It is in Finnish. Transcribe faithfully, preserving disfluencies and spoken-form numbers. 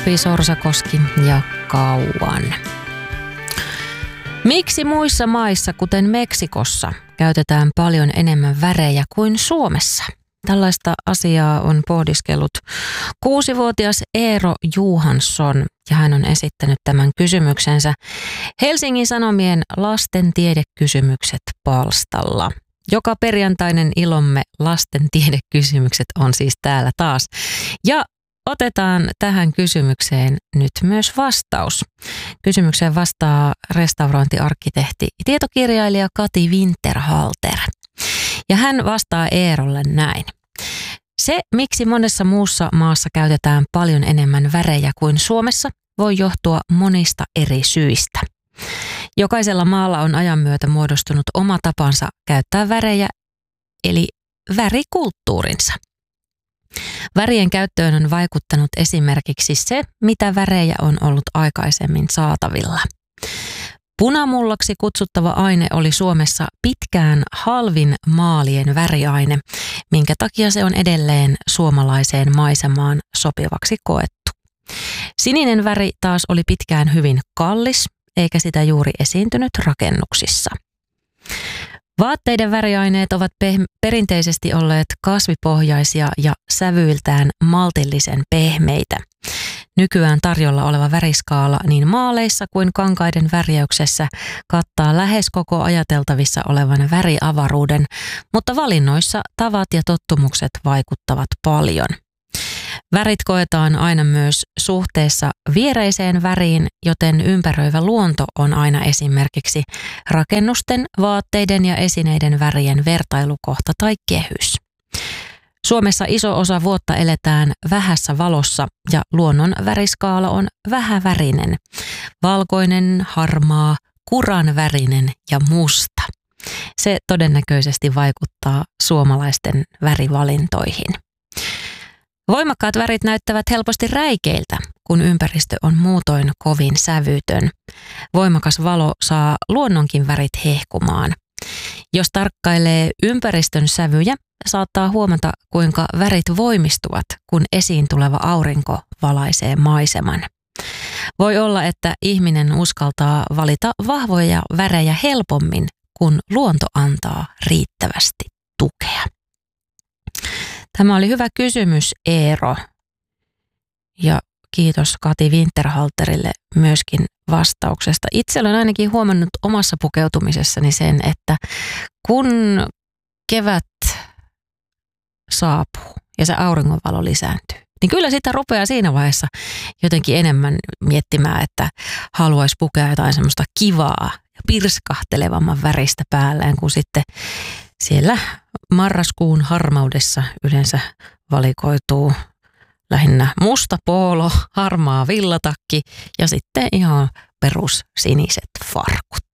Topi Sorsakoski ja Kauan. Miksi muissa maissa, kuten Meksikossa, käytetään paljon enemmän värejä kuin Suomessa? Tällaista asiaa on pohdiskellut kuusivuotias Eero Johansson ja hän on esittänyt tämän kysymyksensä Helsingin Sanomien lasten tiedekysymykset -palstalla. Joka perjantainen ilomme lasten tiedekysymykset on siis täällä taas. Ja otetaan tähän kysymykseen nyt myös vastaus. Kysymykseen vastaa restaurointiarkkitehti, tietokirjailija Kati Winterhalter. Ja hän vastaa Eerolle näin. Se, miksi monessa muussa maassa käytetään paljon enemmän värejä kuin Suomessa, voi johtua monista eri syistä. Jokaisella maalla on ajan myötä muodostunut oma tapansa käyttää värejä, eli värikulttuurinsa. Värien käyttöön on vaikuttanut esimerkiksi se, mitä värejä on ollut aikaisemmin saatavilla. Punamullaksi kutsuttava aine oli Suomessa pitkään halvin maalien väriaine, minkä takia se on edelleen suomalaiseen maisemaan sopivaksi koettu. Sininen väri taas oli pitkään hyvin kallis, eikä sitä juuri esiintynyt rakennuksissa. Vaatteiden väriaineet ovat pe- perinteisesti olleet kasvipohjaisia ja sävyiltään maltillisen pehmeitä. Nykyään tarjolla oleva väriskaala niin maaleissa kuin kankaiden värjäyksessä kattaa lähes koko ajateltavissa olevan väriavaruuden, mutta valinnoissa tavat ja tottumukset vaikuttavat paljon. Värit koetaan aina myös suhteessa viereiseen väriin, joten ympäröivä luonto on aina esimerkiksi rakennusten, vaatteiden ja esineiden värien vertailukohta tai kehys. Suomessa iso osa vuotta eletään vähässä valossa ja luonnon väriskaala on vähävärinen, valkoinen, harmaa, kuranvärinen ja musta. Se todennäköisesti vaikuttaa suomalaisten värivalintoihin. Voimakkaat värit näyttävät helposti räikeiltä, kun ympäristö on muutoin kovin sävytön. Voimakas valo saa luonnonkin värit hehkumaan. Jos tarkkailee ympäristön sävyjä, saattaa huomata, kuinka värit voimistuvat, kun esiin tuleva aurinko valaisee maiseman. Voi olla, että ihminen uskaltaa valita vahvoja värejä helpommin, kun luonto antaa riittävästi tukea. Tämä oli hyvä kysymys, Eero. Ja kiitos Kati Winterhalterille myöskin vastauksesta. Itse olen ainakin huomannut omassa pukeutumisessani sen, että kun kevät saapuu ja se auringonvalo lisääntyy, niin kyllä sitä rupeaa siinä vaiheessa jotenkin enemmän miettimään, että haluaisi pukea jotain semmoista kivaa ja pirskahtelevamman väristä päälleen, kuin sitten siellä marraskuun harmaudessa yleensä valikoituu lähinnä musta poolo, harmaa villatakki ja sitten ihan perussiniset farkut.